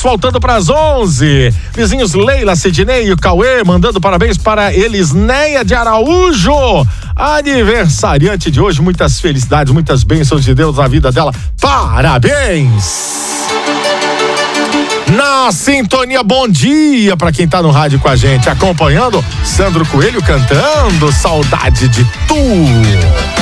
faltando para as 11. Vizinhos Leila, Sidney e o Cauê mandando parabéns para Elisneia de Araújo, aniversariante de hoje. Muitas felicidades, muitas bênçãos de Deus na vida dela. Parabéns! Na sintonia, bom dia para quem tá no rádio com a gente, acompanhando Sandro Coelho cantando Saudade de Tu.